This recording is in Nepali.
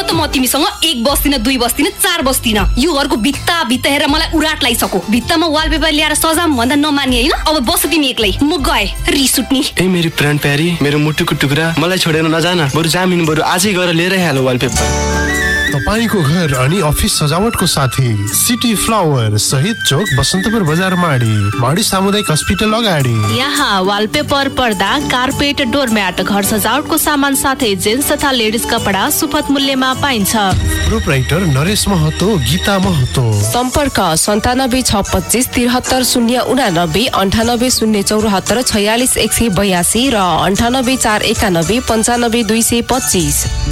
म तिमीसँग 1 बस्दिन 2 बस्दिन 4 बस्दिन। यो घरको भित्ता हेरेर मलाई उराट लागिसक्यो। भित्तामा वालपेपर ल्याएर सजाम भन्दा नमानी हैन। अब बस तिमी एक्लै, म गए रिस उठ्नी। ए मेरी प्राण प्यारी, मेरो मुटुको टुक्रा, मलाई छोडेर नजान। बरु जामिन बरु आजै गएर लिएर हालो वालपेपर। तपाईको घर अनि अफिस सजावटको साथी सिटी फ्लावर शहीद चोक बसन्तपुर बजार माडी सामुदायिक अस्पताल अगाडि। यहाँ वालपेपर, पर्दा, कार्पेट, डोरम्याट, घर सजावटको सामान साथै जेन्ट्स तथा लेडिज कपडा सुपथ मूल्यमा पाइन्छ। प्रोप्राइटर नरेश महतो, गीता महतो। सम्पर्क 97 625 73 089 98 074 46 182 र 98 491 95 225।